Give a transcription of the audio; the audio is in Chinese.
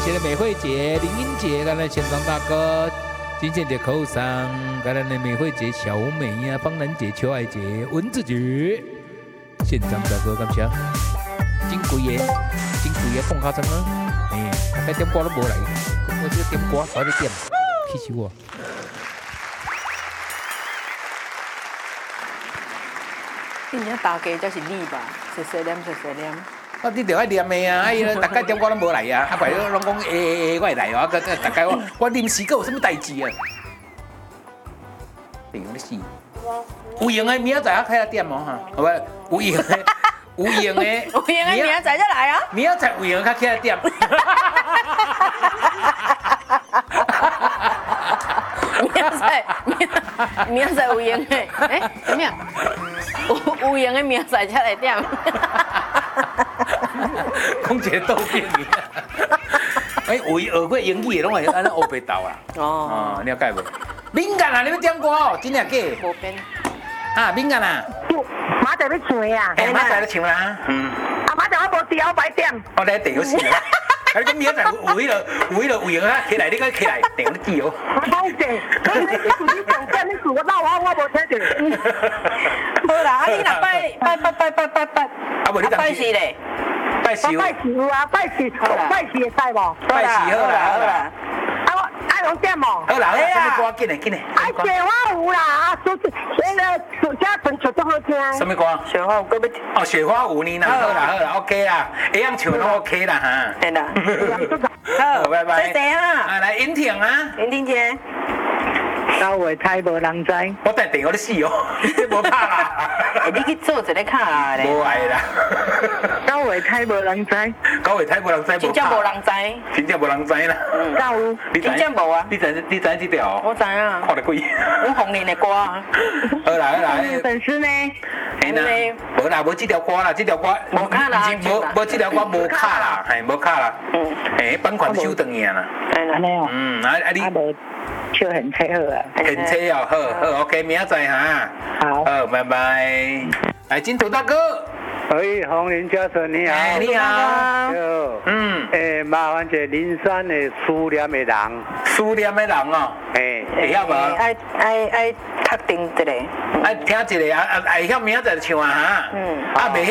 谢美惠姐、林英姐，咱的现场大哥，金贤姐口上，咱的美惠姐、小美呀、方兰姐、邱爱姐、文字姐，现场大哥感谢。真贵耶，放卡层啊！大概点歌都无来，我这个点歌早就点，气死我！ 你家大家才是你吧？碎碎念。 啊，你着爱念的啊！哎呀，大概点歌都无来啊！啊，不然拢讲我会来哦，大概我临时佫有啥物代志啊？顶你死！有闲的明仔载开下点哦哈，好不？有闲的。有闲的明仔载再来啊！ 明仔载有闲较起来点。 明仔载有闲的，怎么样？有闲的明仔载才来点。 讲一个倒变去。有学过英语的拢会安尼学白豆啦。哦，了解无？敏感啊！你要点歌哦，真正假？ 无变。 啊，敏感啊！ 马仔要唱的啊！ 马仔咧唱啦， 马仔我无调摆点。 我来电有事啊！啊，你讲明仔有迄个有闲啊，起来你个起来，电你记哦。 我讲者，你讲点，你我无听着。 好啦，啊你若拜， 啊无你拜是咧， 拜寿。 拜寿啊，拜寿会使无？ 拜寿好啦。 爱用点无？ 好啦，什么歌紧嘞？ 爱雪花有啦，啊，那个家纯唱都好听。 什么歌？ 雪花有，搁要哦，雪花舞呢？好啦 ，OK 啦，会样唱都 OK 啦哈。 对啦， 好，拜拜。 谢谢啊。 啊，来英婷啊， 英婷姐。 高位太无人知， 我等电我你死哦，你无拍啦。 你去做一个卡啦咧。 无爱啦。 高位太无人知， 高位太无人知， 真正无人知。 真正无人知啦。 高有。 真正无啊。 你知这条？ 我知啊。 看得贵。 我红莲的歌啊。 好啦。 粉丝呢？ 无啦，无这条歌啦，这条歌无卡啦， 无这条歌无卡啦，系无卡啦。版权收回去啦。 安尼哦。 你。 无笑很配合啊。 很车哦，好 ，OK，明仔载哈。 好。 拜拜。来，金土大哥。 喂，红林教授你好。 你好。 麻烦一林山的思念的人。 思念的人哦。会晓无？ 爱确定一个。 爱听一个会晓明仔载唱啊哈。袂晓